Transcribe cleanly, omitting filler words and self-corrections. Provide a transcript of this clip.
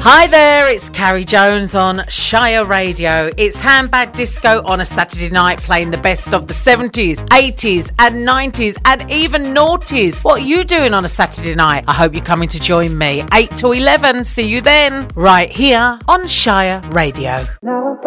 Hi there, it's Carrie Jones on Shire Radio. It's Handbag Disco on a Saturday night, playing the best of the 70s, 80s and 90s and even noughties. What are you doing on a Saturday night? I hope you're coming to join me. 8 to 11. See you then, right here on Shire Radio.